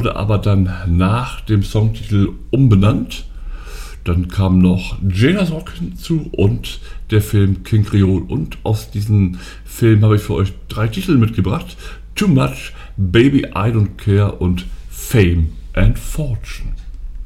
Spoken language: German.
wurde aber dann nach dem Songtitel umbenannt. Dann kam noch Jailers Rock hinzu und der Film King Creole. Und aus diesem Film habe ich für euch 3 Titel mitgebracht. Too Much, Baby I Don't Care und Fame and Fortune.